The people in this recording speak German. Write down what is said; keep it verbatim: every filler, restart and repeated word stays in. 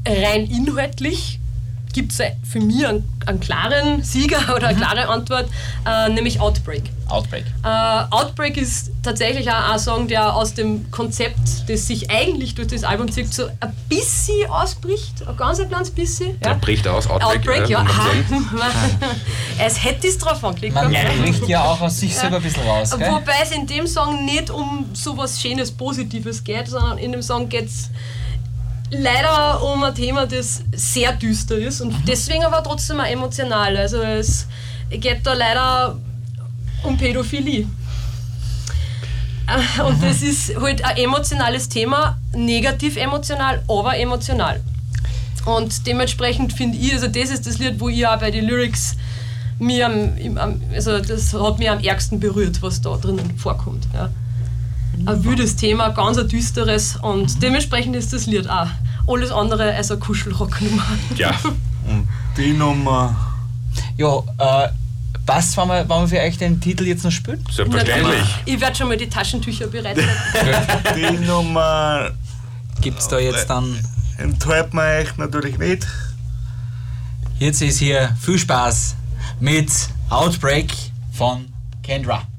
rein inhaltlich gibt es für mich einen, einen klaren Sieger oder eine Mhm. klare Antwort, äh, nämlich Outbreak. Outbreak. Äh, Outbreak ist tatsächlich auch ein Song, der aus dem Konzept, das sich eigentlich durch das Album zieht, so ein bisschen ausbricht, ein ganz ein kleines bisschen. Der Ja. bricht aus, Outbreak. Outbreak, ja. man sagt. Es hätte es drauf angelegt. Man okay. bricht ja auch aus sich selber ein bisschen raus, gell? Wobei es in dem Song nicht um sowas Schönes, Positives geht, sondern in dem Song geht es leider um ein Thema, das sehr düster ist und deswegen aber trotzdem auch emotional. Also es geht da leider um Pädophilie. Äh, Und das ist halt ein emotionales Thema, negativ emotional, aber emotional. Und dementsprechend finde ich, also das ist das Lied, wo ich auch bei den Lyrics mir am, am, also das hat mich am ärgsten berührt, was da drinnen vorkommt. Ja. Ein wildes Thema, ganz ein düsteres und dementsprechend ist das Lied auch alles andere als eine Kuschelrocknummer. Ja. Und die Nummer. Ja, äh, passt, wenn wir, wenn wir für euch den Titel jetzt noch spielen? Selbstverständlich. Ich werde schon mal die Taschentücher bereiten. Die Nummer Gibt's da jetzt dann... enttäuscht man euch natürlich nicht. Jetzt ist hier viel Spaß mit Outbreak von Kendra.